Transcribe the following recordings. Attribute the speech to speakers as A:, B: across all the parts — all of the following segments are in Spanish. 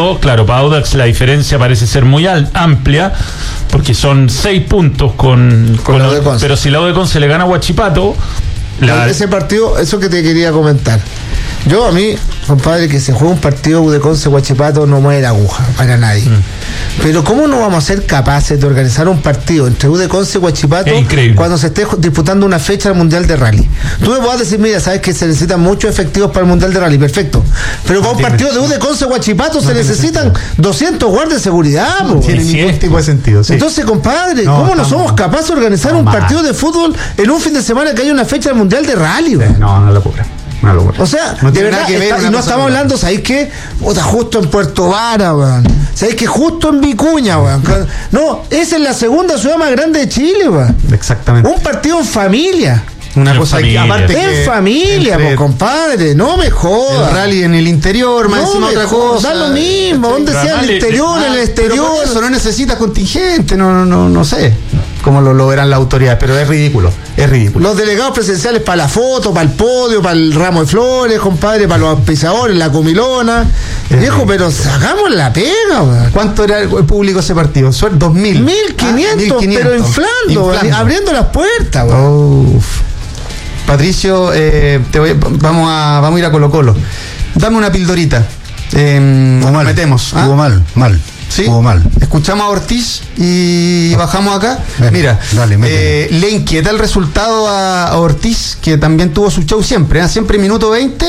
A: Pero, claro, para Audax la diferencia parece ser muy amplia, porque son 6 puntos con
B: la U de Conce.
A: Pero si la U de Conce le gana a Huachipato...
B: Ese partido, eso que te quería comentar. Yo, a mí, compadre, que se juega un partido U de Conce Huachipato no mueve la aguja para nadie. Pero ¿cómo no vamos a ser capaces de organizar un partido entre U de Conce y Huachipato cuando se esté disputando una fecha del Mundial de Rally? Tú me podés decir, mira, sabes que se necesitan muchos efectivos para el Mundial de Rally, perfecto. Pero para un partido de U de Conce Huachipato se necesitan 200 guardias de seguridad.
C: No tiene ningún tipo de sentido. Sí.
B: Entonces, compadre, ¿cómo no somos capaces de organizar un partido de fútbol en un fin de semana que haya una fecha del Mundial de Rally?
C: No locura.
B: O sea,
C: no
B: de verdad,
C: nada que ver,
B: y no estamos hablando, ¿sabéis qué? Justo en Puerto Vara, weón. ¿Sabéis qué? Justo en Vicuña, weón. No, esa es la segunda ciudad más grande de Chile, weón.
C: Exactamente.
B: Un partido en familia.
C: Una cosa que aparte
B: que en familia, compadre, no me jodas.
C: El rally en el interior, más encima otra cosa.
B: Da lo mismo, donde sea el interior, en el exterior.
C: Eso no necesita contingente, no sé cómo lo verán las autoridades, pero es ridículo.
B: Los delegados presidenciales para la foto, para el podio, para el ramo de flores, compadre, para los pisadores, la comilona. Viejo, pero sacamos la pega, weón.
C: ¿Cuánto era el público ese partido? 2.000.
B: 1.500, pero inflando, abriendo las puertas, weón.
C: Patricio, vamos a ir a Colo-Colo. Dame una pildorita.
D: Mal.
C: Metemos.
D: Jugó mal.
C: ¿Sí?
D: Jugó mal.
C: Escuchamos a Ortiz y bajamos acá.
D: Mira, dale,
C: le inquieta el resultado a Ortiz, que también tuvo su show siempre, siempre minuto 20,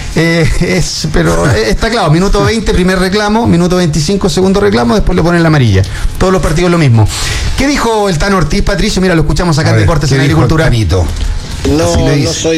C: pero está claro, minuto 20 primer reclamo, minuto 25 segundo reclamo, después le ponen la amarilla. Todos los partidos lo mismo. ¿Qué dijo el Tano Ortiz, Patricio? Mira, lo escuchamos acá en Deportes en Agricultura.
E: No soy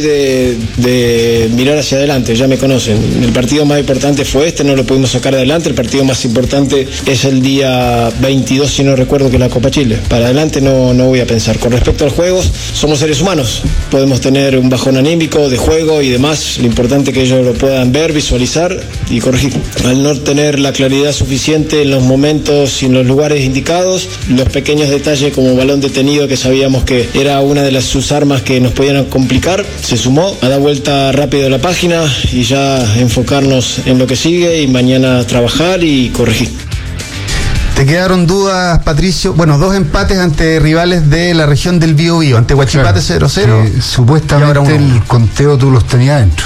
E: de mirar hacia adelante, ya me conocen. El partido más importante fue este, no lo pudimos sacar adelante. El partido más importante es el día 22, si no recuerdo, que es la Copa Chile. Para adelante no voy a pensar. Con respecto a los juegos, somos seres humanos. Podemos tener un bajón anímico de juego y demás. Lo importante es que ellos lo puedan ver, visualizar y corregir. Al no tener la claridad suficiente en los momentos y en los lugares indicados, los pequeños detalles como balón detenido, que sabíamos que era una de sus armas que nos podían complicar, se sumó a dar vuelta rápido a la página y ya enfocarnos en lo que sigue y mañana trabajar y corregir.
C: ¿Te quedaron dudas, Patricio? Bueno, 2 empates ante rivales de la región del Biobío, ante Huachipato 0-0.
D: Supuestamente el conteo tú los tenías dentro.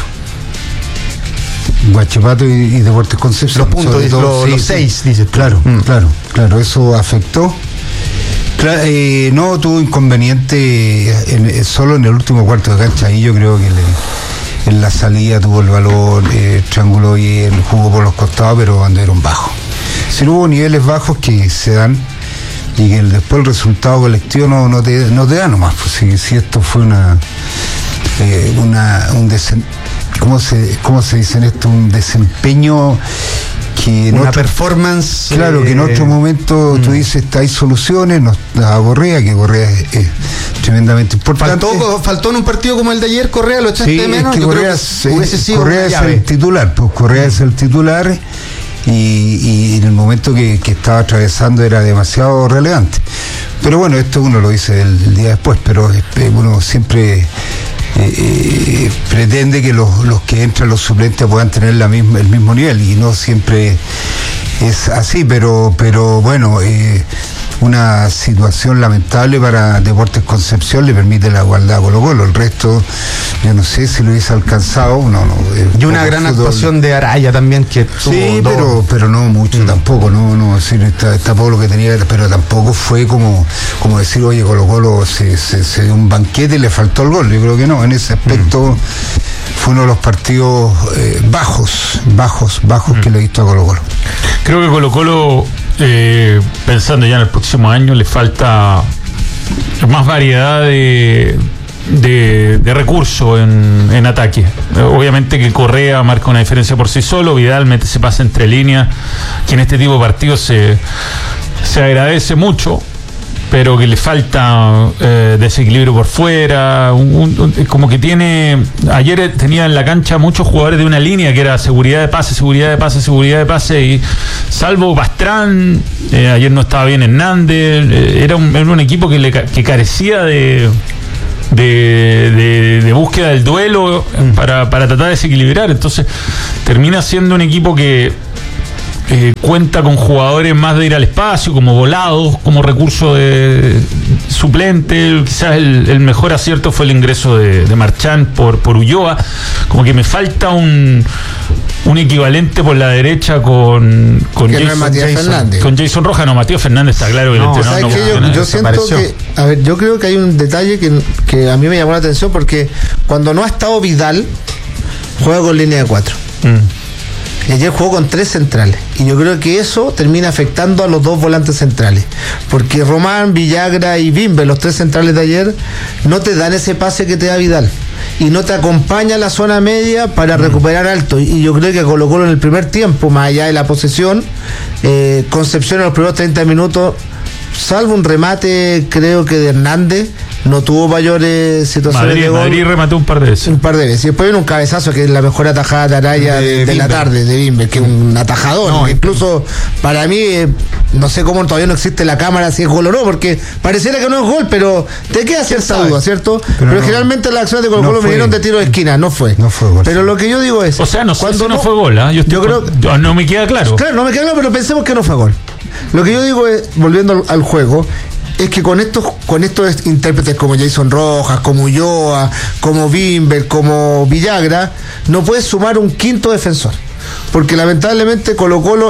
D: Huachipato y Deportes Concepción.
C: Los puntos, los 6, dices.
D: Claro, eso afectó. Claro, no tuvo inconveniente solo en el último cuarto de cancha. Ahí yo creo que en la salida tuvo el balón, trianguló bien, jugó por los costados, pero anduvieron bajos. Si no hubo niveles bajos que se dan y que después el resultado colectivo no te da nomás. Pues, si esto fue ¿cómo se dice en esto? Un desempeño que
C: una performance,
D: claro, que en otro momento tú dices hay soluciones, la Correa, que Correa es tremendamente importante.
C: Faltó en un partido como el de ayer, Correa, lo echaste de menos.
D: Es que Correa es el titular, pues Correa es el titular y en el momento que estaba atravesando era demasiado relevante. Pero bueno, esto uno lo dice el día después, pero uno siempre pretende que los que entran, los suplentes, puedan tener el mismo nivel, y no siempre es así, pero bueno, una situación lamentable para Deportes Concepción. Le permite la igualdad a Colo-Colo. El resto, yo no sé si lo hubiese alcanzado.
C: Y una gran actuación de Araya también, que
D: sí, pero no mucho tampoco. No decir, está todo lo que tenía, pero tampoco fue como decir, oye, Colo-Colo se dio un banquete y le faltó el gol. Yo creo que no. En ese aspecto fue uno de los partidos bajos que le he visto a Colo-Colo.
A: Creo que Colo-Colo, pensando ya en el próximo año, le falta más variedad de recursos en ataque. Obviamente que Correa marca una diferencia por sí solo, Vidal se pasa entre líneas, que en este tipo de partidos se agradece mucho, pero que le falta desequilibrio por fuera, como que tiene. Ayer tenía en la cancha muchos jugadores de una línea que era seguridad de pase, y salvo Pastrán, ayer no estaba bien Hernández, era un equipo que carecía de búsqueda del duelo para tratar de desequilibrar. Entonces termina siendo un equipo que cuenta con jugadores más de ir al espacio, como Volados, como recurso de suplente. Quizás el mejor acierto fue el ingreso de Marchand por Ulloa. Como que me falta un equivalente por la derecha con Jason Rojas. No, Matías Fernández está claro que
B: yo siento que, a ver, yo creo que hay un detalle que a mí me llamó la atención, porque cuando no ha estado Vidal, juega con línea de 4. Y ayer jugó con 3 centrales. Y yo creo que eso termina afectando a los 2 volantes centrales. Porque Román, Villagra y Bimber, los 3 centrales de ayer, no te dan ese pase que te da Vidal. Y no te acompaña a la zona media para recuperar alto. Y yo creo que Colo-Colo en el primer tiempo, más allá de la posesión, Concepción en los primeros 30 minutos, salvo un remate, creo que de Hernández, no tuvo mayores situaciones de gol.
A: Madrid remató un par de veces.
B: Y después viene un cabezazo, que es la mejor atajada de Araya de la tarde, de Bimber, que es un atajador. No, incluso para mí, no sé cómo todavía no existe la cámara si es gol o no, porque pareciera que no es gol, pero te queda cierta duda, ¿cierto? Pero generalmente las acciones de Colo-Colo vinieron de tiro de esquina, no fue gol. Pero lo que yo digo es...
A: O sea, no sé si no fue gol, ¿eh? Yo creo... No me queda claro.
B: Claro, no me queda claro, pero pensemos que no fue gol. Lo que yo digo es, volviendo al juego, es que con estos intérpretes como Jason Rojas, como Ulloa, como Bimber, como Villagra, no puedes sumar un quinto defensor. Porque lamentablemente Colo-Colo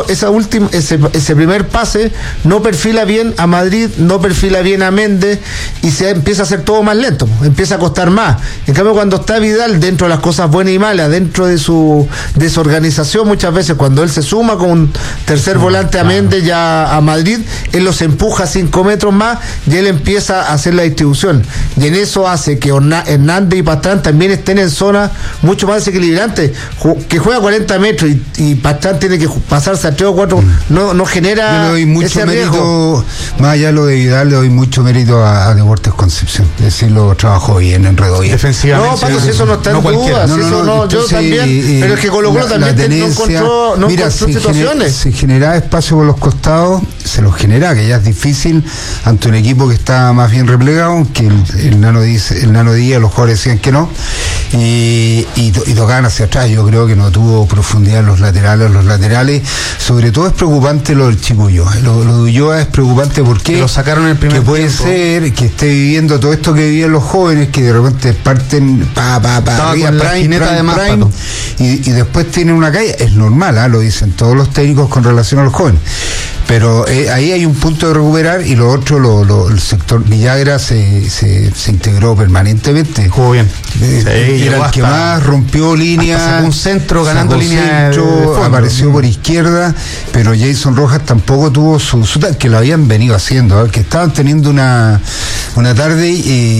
B: ese primer pase no perfila bien a Madrid, no perfila bien a Méndez, y se empieza a hacer todo más lento, empieza a costar más. En cambio, cuando está Vidal, dentro de las cosas buenas y malas, dentro de su organización, muchas veces cuando él se suma con un tercer volante a Méndez y a Madrid, él los empuja 5 metros más y él empieza a hacer la distribución, y en eso hace que Hernández y Pastrán también estén en zonas mucho más desequilibrantes. Que juega 40 metros y Pastrán tiene que pasarse a 3 o 4, no genera.
D: Yo le doy mucho
B: ese
D: mérito,
B: riesgo.
D: más allá de lo de Vidal, le doy mucho mérito a Deportes Concepción. Es decir, lo trabajó bien, enredó bien.
B: Defensivamente. No, Paco, si eso no está en duda, yo también. Pero es que Colo-Colo también no encontró situaciones.
D: Si generaba espacio por los costados, se los genera, que ya es difícil ante un equipo que está más bien replegado, que el Nano Díaz, los jugadores decían que no, y tocaban hacia atrás. Yo creo que no tuvo profundidad en los laterales, sobre todo es preocupante lo del Chico Ulloa. Lo de Ulloa es preocupante porque
C: lo sacaron en el primer
D: tiempo. Puede ser que esté viviendo todo esto que vivían los jóvenes, que de repente parten arriba, prime, y después tienen una caída. Es normal, lo dicen todos los técnicos con relación a los jóvenes. Pero ahí hay un punto de recuperar, y lo otro, el sector Villagra se integró permanentemente.
C: Jugó bien.
D: Era el que más rompió línea.
C: Un centro ganando línea.
D: Apareció por izquierda, pero Jason Rojas tampoco tuvo su que lo habían venido haciendo, que estaban teniendo una tarde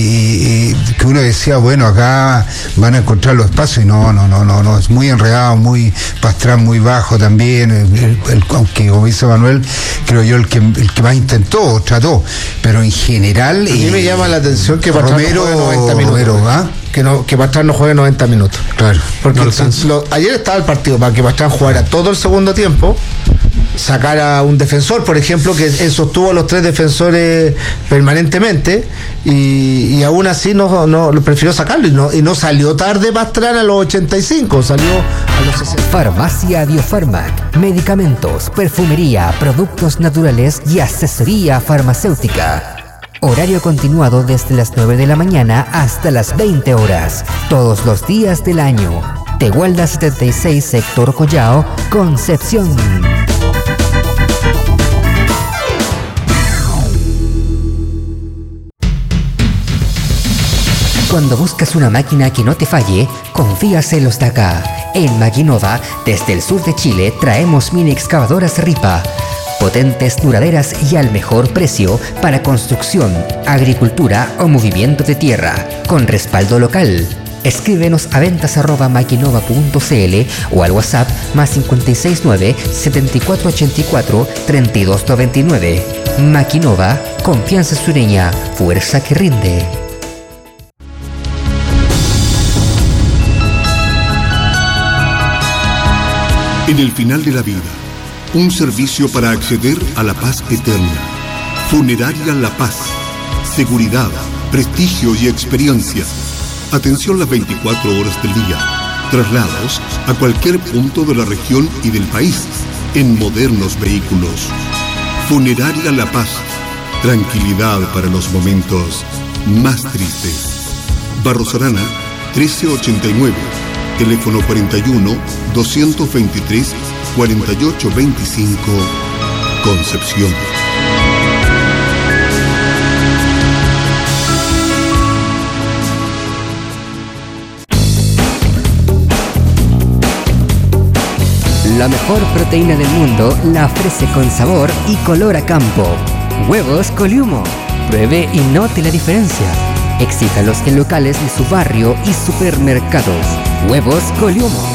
D: y que uno decía, bueno, acá van a encontrar los espacios, y no, es muy enredado, muy Pastrán muy bajo también, aunque como dice Manuel, creo yo el que más intentó, trató, pero en general
B: a mí me llama la atención que Pastrán
D: Romero,
B: no juegue 90 minutos, que Pastrán no juegue 90 minutos,
D: claro,
B: porque ayer estaba el partido para que Pastrán jugara todo el segundo tiempo, sacar a un defensor, por ejemplo, que él sostuvo a los 3 defensores permanentemente, y aún así no prefirió sacarlo, y no salió tarde Pastrán a los 85, salió a los 60.
F: Farmacia Biofarmac, medicamentos, perfumería, productos naturales y asesoría farmacéutica. Horario continuado desde las 9 de la mañana hasta las 20 horas, todos los días del año. Tehuelda 76, sector Collao, Concepción. Cuando buscas una máquina que no te falle, confías en los de acá. En Maquinova, desde el sur de Chile, traemos mini excavadoras Ripa. Potentes, duraderas y al mejor precio para construcción, agricultura o movimiento de tierra, con respaldo local. Escríbenos a ventas@maquinova.cl o al WhatsApp +569 7484 3299. Maquinova, confianza sureña, fuerza que rinde.
G: En el final de la vida, un servicio para acceder a la paz eterna. Funeraria La Paz. Seguridad, prestigio y experiencia. Atención las 24 horas del día. Traslados a cualquier punto de la región y del país. en modernos vehículos. Funeraria La Paz, tranquilidad para los momentos más tristes. Barros Arana, 1389, teléfono 41-223-4825, Concepción.
F: La mejor proteína del mundo la ofrece con sabor y color a campo. Huevos Coliumo. Pruebe y note la diferencia. Exíjalos en locales de su barrio y supermercados. Huevos Coliumo.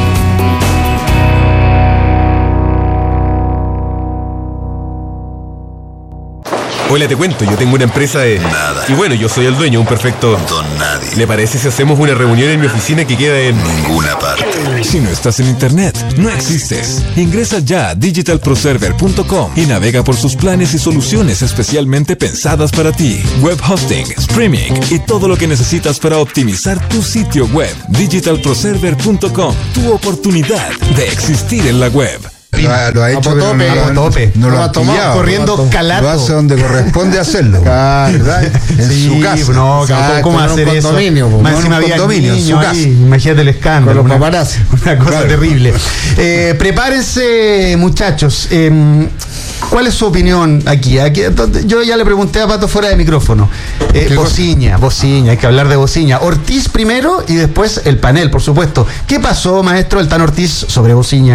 H: Hola, te cuento, yo tengo una empresa de...
I: Nada.
H: Y bueno, yo soy el dueño, un perfecto...
I: Don nadie.
H: ¿Le parece si hacemos una reunión en mi oficina que queda en...
I: Ninguna parte.
J: Si no estás en internet, no existes. Ingresa ya a digitalproserver.com y navega por sus planes y soluciones especialmente pensadas para ti. Web hosting, streaming y todo lo que necesitas para optimizar tu sitio web. Digitalproserver.com, tu oportunidad de existir en la web.
D: Lo ha hecho, pero no lo ha tomado,
C: corriendo calato.
D: Lo hace donde corresponde hacerlo. En su casa.
C: No, ¿cómo hacer eso? Más encima había niños en su casa. Imagínate el escándalo. Una cosa terrible. Prepárense, muchachos. ¿Cuál es su opinión aquí? Yo ya le pregunté a Pato fuera de micrófono. Bociña, hay que hablar de Bociña. Ortiz primero y después el panel, por supuesto. ¿Qué pasó, maestro, el Tan Ortiz sobre Bociña?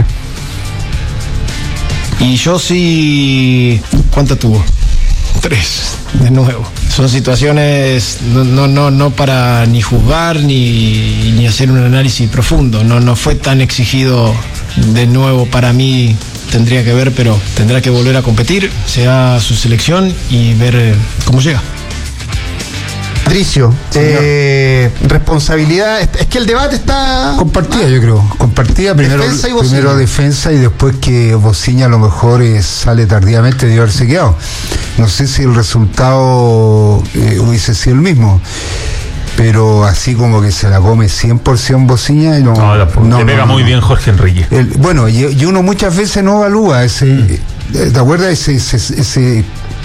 E: Y yo sí... ¿Cuánto tuvo? 3, de nuevo. Son situaciones no para ni juzgar ni hacer un análisis profundo. No fue tan exigido de nuevo para mí. Tendría que ver, pero tendrá que volver a competir, sea su selección y ver cómo llega.
C: Patricio, responsabilidad, es que el debate está
D: compartida, yo creo, compartida primero defensa y después que Bociña a lo mejor sale tardíamente de haberse quedado. No sé si el resultado hubiese sido el mismo, pero así como que se la come 100% Bociña,
A: le pega muy bien Jorge Enrique.
D: Bueno, y uno muchas veces no evalúa ese, ¿te acuerdas? Ese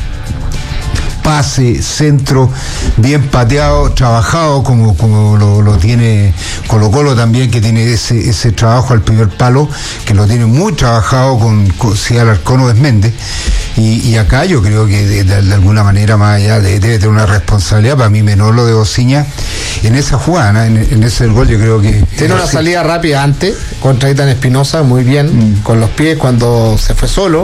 D: pase, centro, bien pateado, trabajado como lo tiene Colo-Colo también, que tiene ese trabajo al primer palo, que lo tiene muy trabajado con si Alarcón o Desméndez. Y acá yo creo que de alguna manera, más allá debe tener una responsabilidad, para mí menor lo de Bociña en esa jugada, en ese gol. Yo creo que
B: tiene una salida rápida antes contra Ethan Espinosa, muy bien, con los pies cuando se fue solo.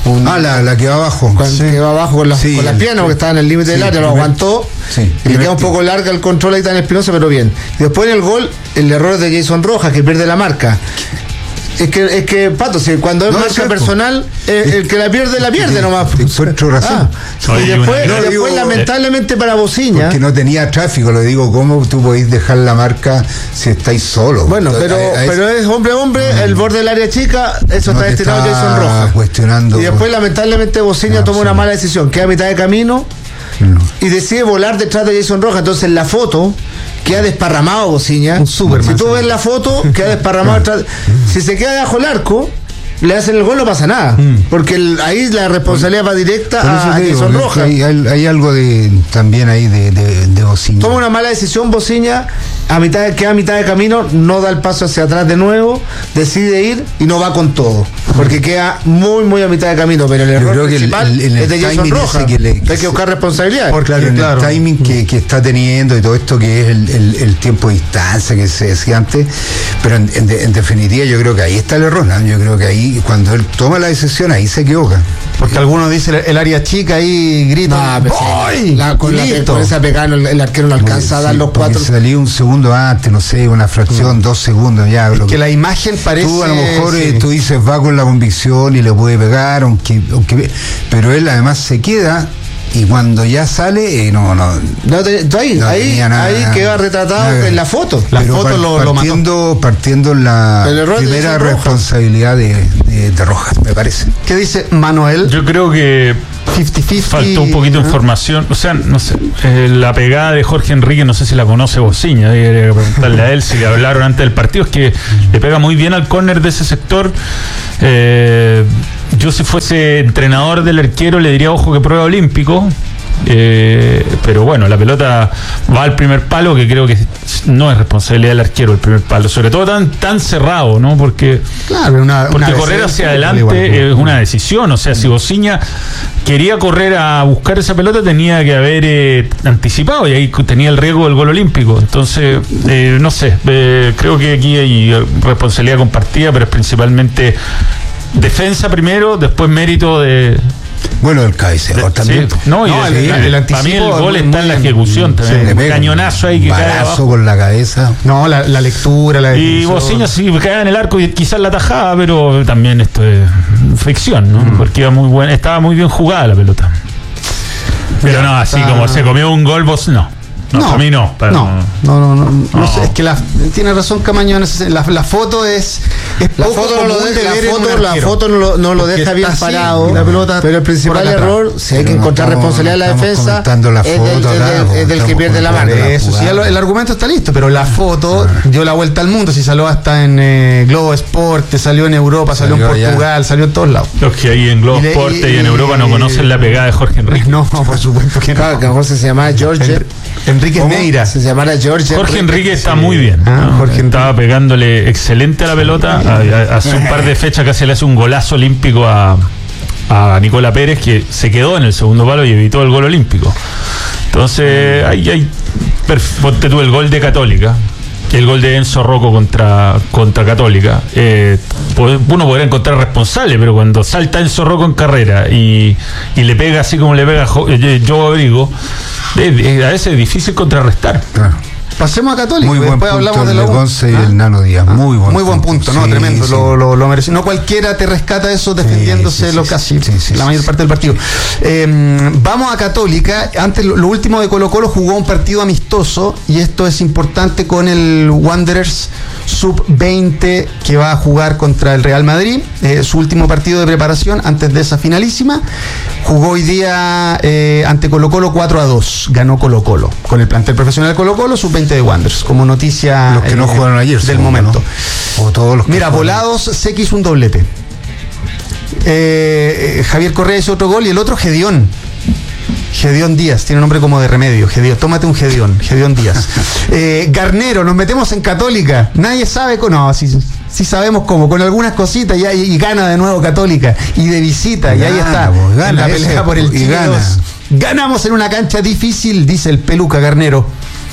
D: La que va abajo.
B: Que va abajo con las piernas, porque estaba en el límite del área, lo aguantó. Y le queda un poco larga el control a Ethan Espinosa, pero bien. Y después en el gol, el error de Jason Rojas, que pierde la marca. Es que Pato, cuando es marca personal, el que la pierde nomás.
D: Encuentro razón.
B: Y después lamentablemente para Bociña.
D: Porque no tenía tráfico, lo digo, ¿cómo tú podéis dejar la marca si estáis solos?
B: Bueno, pero es hombre, el borde del área chica, eso está destinado a Jason Rojas.
D: Cuestionando.
B: Y después lamentablemente Bociña toma una mala decisión, queda a mitad de camino y decide volar detrás de Jason Rojas. Entonces en la foto queda desparramado Bociña. Si tú ves la foto, queda desparramado detrás. Si se queda debajo del arco, le hacen el gol, no pasa nada. Porque ahí la responsabilidad va directa a Jason Rojas.
D: Hay algo también ahí de Bociña.
B: Toma una mala decisión Bociña, queda a mitad de camino, no da el paso hacia atrás de nuevo, decide ir y no va con todo. Porque queda muy a mitad de camino, pero el error principal es de Jason Rojas. Hay que buscar responsabilidades.
D: El timing que está teniendo y todo esto, que es el tiempo de distancia que se decía antes, pero en definitiva yo creo que ahí está el error, ¿no? Yo creo que ahí, cuando él toma la decisión, ahí se equivoca.
C: Porque algunos dicen el área chica, ahí gritan,
B: con esa pegada el arquero no alcanza a dar los 4.
D: Salía un segundo antes, no sé, una fracción, 2 segundos ya.
C: Que la imagen parece...
D: Tú a lo mejor tú dices, va con la convicción y le puede pegar, aunque pero él además se queda. Y cuando ya sale,
B: ahí queda retratado en la foto.
D: Partiendo en la primera responsabilidad de de Rojas, me parece.
C: ¿Qué dice Manuel?
A: Yo creo que
C: 50-50.
A: faltó un poquito de información. O sea, no sé, la pegada de Jorge Enrique, no sé si la conoce Bociña, debería preguntarle a él si le hablaron antes del partido. Es que le pega muy bien al córner de ese sector. Yo, si fuese entrenador del arquero, le diría ojo que prueba olímpico. Pero bueno, la pelota va al primer palo, que creo que no es responsabilidad del arquero el primer palo, sobre todo tan cerrado, ¿no? Porque correr hacia adelante es una decisión. O sea, si Bociña quería correr a buscar esa pelota, tenía que haber anticipado, y ahí tenía el riesgo del gol olímpico. Entonces, no sé, creo que aquí hay responsabilidad compartida, pero es principalmente defensa primero, después mérito de...
D: Bueno, el cabeceador también.
A: Sí. No, el anticipo. Para mí el gol está en la ejecución también.
D: Sí,
A: un cañonazo ahí que cae abajo.
D: Con la cabeza.
C: No, la lectura, la
A: definición. Y Bociña sí cae en el arco y quizás la tajaba, pero también esto es ficción, ¿no? Porque iba muy buena, estaba muy bien jugada la pelota. Pero no, así como se comió un gol, No, a mí no.
C: No sé, es que tiene razón Camaño. La foto es
B: la foto no lo deja bien parado, la pelota, pero el principal error, si hay que encontrar responsabilidad de la defensa, es del que pierde la mano.
C: Eso sí, el argumento está listo, pero la foto dio la vuelta al mundo. Si salió hasta en Globo Sport, salió en Europa, salió en Portugal, salió en todos lados.
A: Los que ahí en Globo Sport y en Europa no conocen la pegada de Jorge Enrique.
C: No, por supuesto que no.
B: Claro, que mejor se llama George
C: Enrique Neira.
B: Se llamara Jorge
A: Enrique está muy bien. Jorge estaba pegándole excelente a la pelota. Hace un par de fechas casi le hace un golazo olímpico a Nicola Pérez, que se quedó en el segundo palo y evitó el gol olímpico. Entonces, ponte tú el gol de Católica, el gol de Enzo Rocco contra Católica. Uno podría encontrar responsable, pero cuando salta Enzo Rocco en carrera y le pega así como le pega Joe Abrigo, a veces es difícil contrarrestar.
C: Claro. Pasemos a Católica.
D: Muy buen punto hablamos de Conce y el Nano Díaz. Muy buen punto, ¿no?
C: Sí, tremendo. Sí. Lo mereció. No cualquiera te rescata eso defendiéndose la mayor parte del partido. Vamos a Católica. Antes, lo último de Colo-Colo, jugó un partido amistoso, y esto es importante, con el Wanderers Sub-20, que va a jugar contra el Real Madrid. Su último partido de preparación antes de esa finalísima. Jugó hoy día ante Colo-Colo 4-2. Ganó Colo-Colo con el plantel profesional de Colo-Colo, Sub-20 de Wanderers, como noticia.
D: Los que no jugaron ayer
C: del momento,
D: ¿no? O todos los que
C: Mira, Volados se quiso un doblete. Javier Correa hizo otro gol, y el otro Gedeón Díaz, tiene nombre como de remedio. Gedeón, tómate un Gedeón Díaz. Garnero, nos metemos en Católica. Nadie sabe sí sabemos cómo, con algunas cositas, y gana de nuevo Católica, y de visita, y ahí está,
D: gana
C: en la pelea por el Chile. Ganamos en una cancha difícil, dice el Peluca Garnero,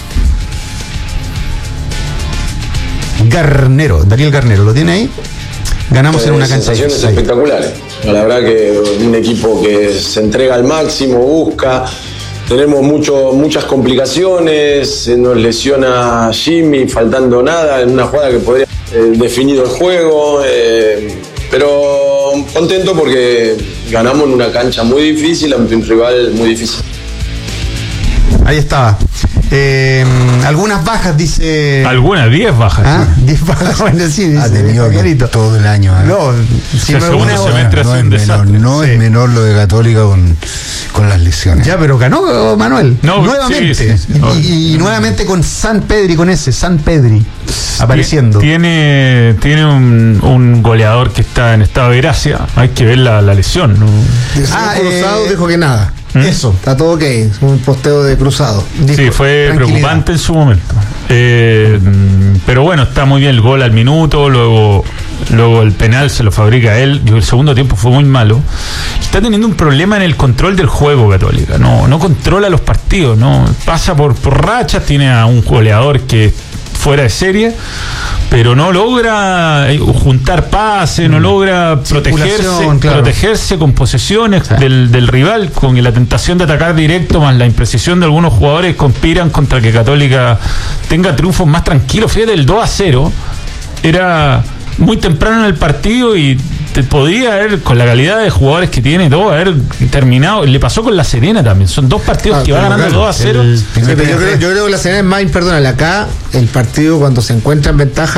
C: Daniel Garnero, ¿lo tiene ahí? Ganamos en una cancha difícil.
I: Sensaciones espectaculares. La verdad que un equipo que se entrega al máximo, busca. Tenemos muchas complicaciones. Se nos lesiona Jimmy, faltando nada, en una jugada que podría haber definido el juego. Pero contento porque ganamos en una cancha muy difícil, ante un rival muy difícil.
C: Ahí estaba. Algunas bajas, dice.
A: Algunas, 10 bajas.
C: 10 bajas, bueno, sí.
D: Ha tenido todo el año.
C: No, si
A: el segundo semestre
D: no es menor lo de Católica con las lesiones.
C: Ya, pero ganó Manuel. Nuevamente.
A: Sí.
C: Y nuevamente con San Pedri apareciendo.
A: Tiene un goleador que está en estado de gracia. Hay que ver la lesión, ¿no?
B: Cruzado dijo que nada.
C: Eso.
B: Está todo ok. Es un posteo de Cruzado.
A: Sí, fue preocupante en su momento. Pero bueno, está muy bien el gol al minuto. Luego el penal se lo fabrica él. El segundo tiempo fue muy malo. Está teniendo un problema en el control del juego Católica. No controla los partidos. No pasa por rachas. Tiene a un goleador que es fuera de serie, pero no logra juntar pases, no logra protegerse con posesiones del rival, con la tentación de atacar directo, más la imprecisión de algunos jugadores, conspiran contra que Católica tenga triunfos más tranquilos. Fíjate, el 2-0 era muy temprano en el partido y te podría haber, con la calidad de jugadores que tiene, todo haber terminado. Le pasó con La Serena también. Son dos partidos que va ganando 2-0.
B: Yo creo que La Serena es más imperdonable. Acá el partido, cuando se encuentra en ventaja,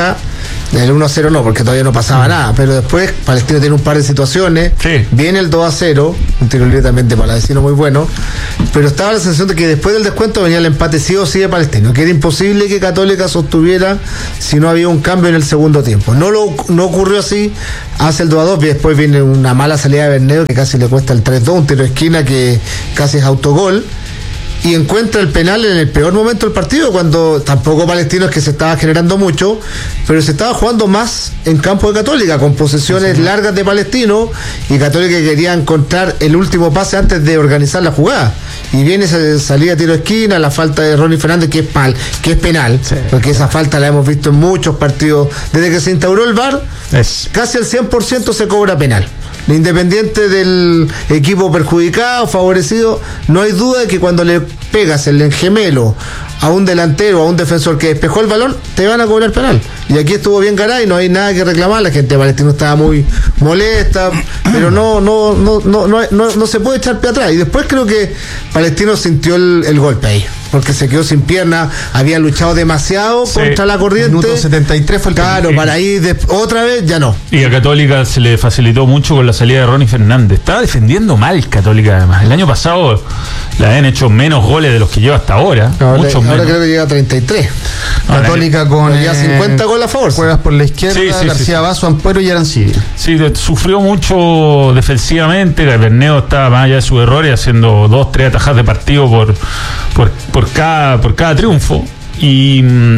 B: El 1-0 no, porque todavía no pasaba nada, pero después Palestino tiene un par de situaciones, viene el 2-0, un tiro libre también de Palavecino muy bueno, pero estaba la sensación de que después del descuento venía el empate sí o sí de Palestino, que era imposible que Católica sostuviera si no había un cambio en el segundo tiempo. No ocurrió así, hace el 2-2, y después viene una mala salida de Bernedo que casi le cuesta el 3-2, un tiro de esquina que casi es autogol, y encuentra el penal en el peor momento del partido, cuando tampoco Palestino es que se estaba generando mucho, pero se estaba jugando más en campo de Católica, con posesiones largas de Palestino, y Católica quería encontrar el último pase antes de organizar la jugada. Y viene esa salida a tiro de esquina, la falta de Ronnie Fernández, que es penal, porque esa falta la hemos visto en muchos partidos. Desde que se instauró el VAR, casi el 100% se cobra penal. Independiente del equipo perjudicado, favorecido, no hay duda de que cuando le pegas el gemelo a un delantero, a un defensor que despejó el balón, te van a cobrar penal. Y aquí estuvo bien Garay, no hay nada que reclamar, la gente de Palestino estaba muy molesta, pero no se puede echar pie atrás. Y después creo que Palestino sintió el golpe ahí, porque se quedó sin pierna, había luchado demasiado contra la corriente.
C: Minuto 73 fue el
B: claro, para ir otra vez ya no.
A: Y a Católica se le facilitó mucho con la salida de Ronnie Fernández. Estaba defendiendo mal Católica, además. El año pasado le habían hecho menos goles de los que lleva hasta ahora.
B: Ahora creo que llega a 33.
C: Católica con
B: ya 50 goles a favor.
C: Juegas por la izquierda, García Basso, Ampuero y Arancibia. Sí,
A: sufrió mucho defensivamente. Bernedo estaba más allá de sus errores, haciendo 2-3 atajadas de partido por cada triunfo. Y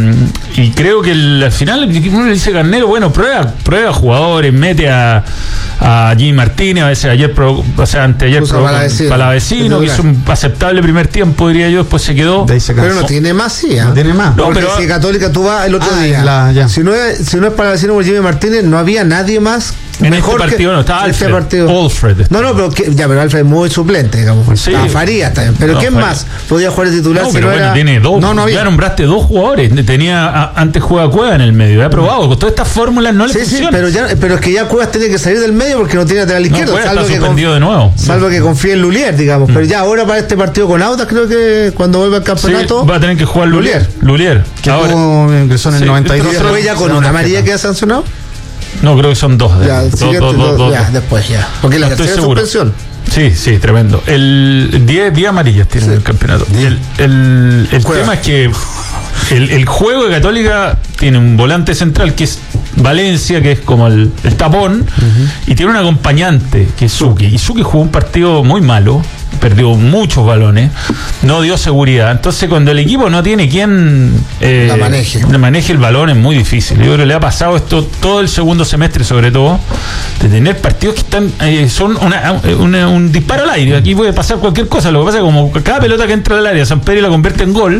A: creo que al final uno le dice Garnero, bueno, prueba jugadores, mete a Jimmy Martínez, a veces anteayer Palavecino, que hizo un aceptable primer tiempo, diría yo, después se quedó.
B: Pero no tiene más,
C: no tiene más.
B: Porque pero si Católica tú vas el otro día, si no es Palavecino o Jimmy Martínez, no había nadie más.
A: En mejor este partido no estaba Alfred.
B: Alfred. No, pero Alfred es muy suplente, digamos. Sí. Estaba Farías también. Pero ¿quién más podía jugar de titular?
A: No, pero bueno, tiene dos. No había. Ya nombraste dos jugadores. Antes juega Cueva en el medio. Ha probado. Con todas estas fórmulas no le funciona.
B: Sí, pero es que ya Cuevas tiene que salir del medio porque no tiene lateral izquierdo. Salvo que confíe en Lulier, digamos. Pero ya ahora para este partido con Audax, creo que cuando vuelva al campeonato
A: va a tener que jugar Lulier.
C: Que ingresó en el 92.
B: ¿Pero ya con una amarilla queda sancionado?
A: No, creo que son dos.
B: Después. Porque la tercera suspensión.
A: Sí, tremendo. 10 amarillas tiene el campeonato. El tema es que el juego de Católica tiene un volante central que es Valencia, que es como el tapón, y tiene un acompañante que es Suki. Y Suki jugó un partido muy malo, perdió muchos balones, no dio seguridad. Entonces, cuando el equipo no tiene quien maneje el balón, es muy difícil. Yo creo que le ha pasado esto todo el segundo semestre, sobre todo, de tener partidos que están son un disparo al aire. Aquí puede pasar cualquier cosa. Lo que pasa es que como cada pelota que entra al área, San Pedro la convierte en gol.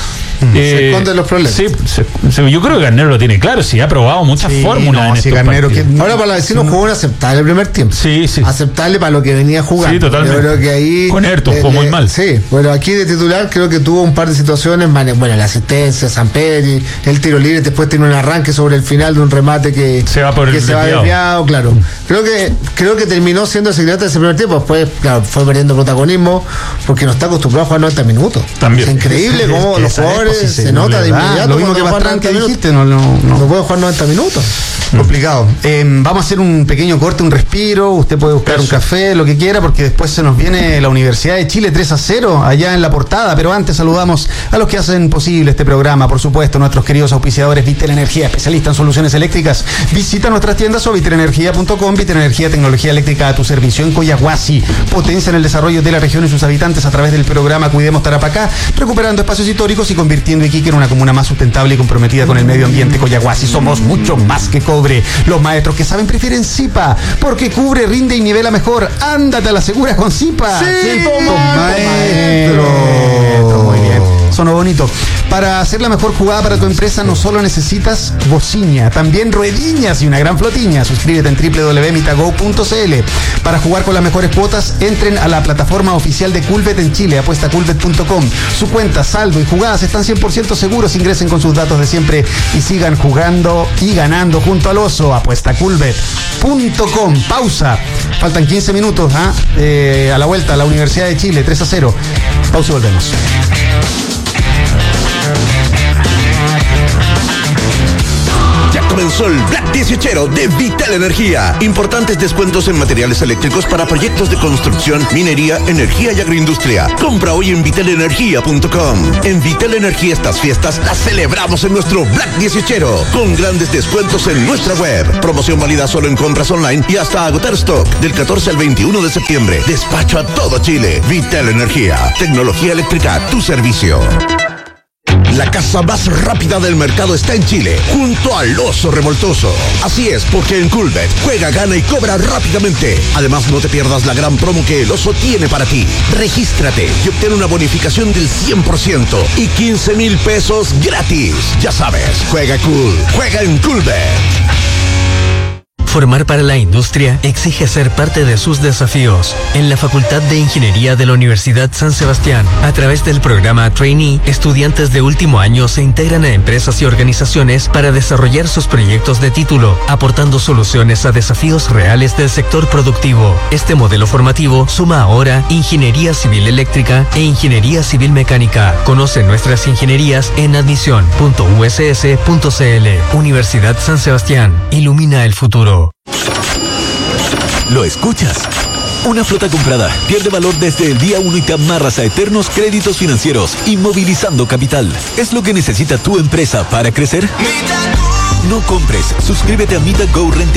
B: Se esconden los problemas.
A: Yo creo que Garnero lo tiene claro. Sí, ha probado muchas fórmulas en estos partidos.
B: Ahora Palavecino jugó un aceptable el primer tiempo.
A: Sí.
B: Aceptable para lo que venía jugando.
A: Sí, totalmente.
B: Yo creo que ahí
A: con Herto jugó muy mal.
B: Sí, bueno, aquí de titular creo que tuvo un par de situaciones. Bueno, la asistencia, San Pedro, el tiro libre, después tiene un arranque sobre el final de un remate que se va desviado, claro. Creo que terminó siendo el secretario de ese primer tiempo. Después, claro, fue perdiendo protagonismo porque no está acostumbrado a jugar 90 minutos.
A: También.
B: Es increíble cómo los jugadores se nota de inmediato.
C: Lo mismo que Pastrana que dijiste,
B: no puede jugar 90 minutos.
C: Complicado. Vamos a hacer un pequeño corte, un respiro. Usted puede buscar un café, lo que quiera, porque después se nos viene la Universidad de Chile 3-0 allá en la portada. Pero antes saludamos a los que hacen posible este programa. Por supuesto, nuestros queridos auspiciadores Vitel Energía, especialista en soluciones eléctricas. Visita nuestras tiendas o viterenergia.com. Vitel Energía, tecnología eléctrica a tu servicio en Coyahuasi. Potencia en el desarrollo de la región y sus habitantes a través del programa Cuidemos Tarapacá, recuperando espacios históricos y convirtiendo Iquique en una comuna más sustentable y comprometida con el medio ambiente. Coyahuasi, somos mucho más que cobre. Los maestros que saben prefieren Zipa, porque cubre, rinde y nivela mejor. Ándate a la segura con Zipa.
B: Sí,
C: maestro. Muy bien. Sonó bonito. Para hacer la mejor jugada para tu empresa no solo necesitas bocina, también ruediñas y una gran flotiña. Suscríbete en www.mitago.cl. Para jugar con las mejores cuotas, entren a la plataforma oficial de Culbet en Chile, apuestaculbet.com. Su cuenta, saldo y jugadas están 100% seguros. Ingresen con sus datos de siempre y sigan jugando y ganando junto al oso. Apuestaculbet.com. Pausa. Faltan 15 minutos a la vuelta a la Universidad de Chile 3-0. Pausa y volvemos.
K: Ya comenzó el Black 18 de Vital Energía. Importantes descuentos en materiales eléctricos para proyectos de construcción, minería, energía y agroindustria. Compra hoy en vitalenergia.com. En Vital Energía estas fiestas las celebramos en nuestro Black 18 con grandes descuentos en nuestra web. Promoción válida solo en compras online y hasta agotar stock del 14 al 21 de septiembre. Despacho a todo Chile. Vital Energía. Tecnología eléctrica a tu servicio. La casa más rápida del mercado está en Chile, junto al Oso Revoltoso. Así es, porque en Coolbet juega, gana y cobra rápidamente. Además, no te pierdas la gran promo que el Oso tiene para ti. Regístrate y obtén una bonificación del 100% y 15,000 pesos gratis. Ya sabes, juega cool, juega en Coolbet.
L: Formar para la industria exige ser parte de sus desafíos. En la Facultad de Ingeniería de la Universidad San Sebastián, a través del programa Trainee, estudiantes de último año se integran a empresas y organizaciones para desarrollar sus proyectos de título, aportando soluciones a desafíos reales del sector productivo. Este modelo formativo suma ahora Ingeniería Civil Eléctrica e Ingeniería Civil Mecánica. Conoce nuestras ingenierías en admisión.uss.cl. Universidad San Sebastián. Ilumina el futuro.
J: ¿Lo escuchas? Una flota comprada pierde valor desde el día 1 y te amarras a eternos créditos financieros, inmovilizando capital. ¿Es lo que necesita tu empresa para crecer? No compres. Suscríbete a Mita Go Renting